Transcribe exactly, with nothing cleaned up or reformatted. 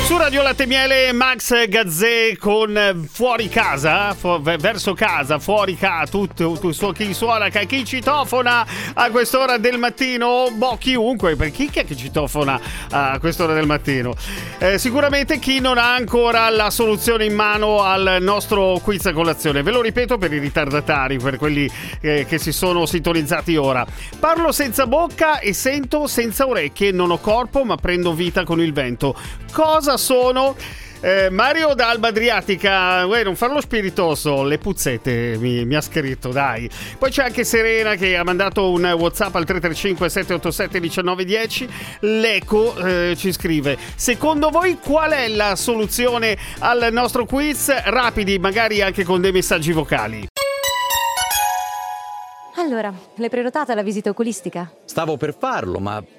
Su Radio Latte Miele, Max Gazzè con Fuori Casa, fu- verso casa, fuori casa, tutto, tu, su, chi suona, chi citofona a quest'ora del mattino, boh, chiunque, perché chi è che citofona a quest'ora del mattino? Eh, sicuramente chi non ha ancora la soluzione in mano al nostro quiz a colazione. Ve lo ripeto per i ritardatari, per quelli eh, che si sono sintonizzati ora. Parlo senza bocca e sento senza orecchie, non ho corpo ma prendo vita con il vento. Cosa sono? Eh, Mario da Alba Adriatica, uè, non farlo spiritoso, le puzzette mi, mi ha scritto, dai. Poi c'è anche Serena che ha mandato un WhatsApp al tre tre cinque sette otto sette uno nove uno zero. L'Eco eh, ci scrive: secondo voi qual è la soluzione al nostro quiz? Rapidi, magari anche con dei messaggi vocali. Allora, l'hai prenotata la visita oculistica? Stavo per farlo, ma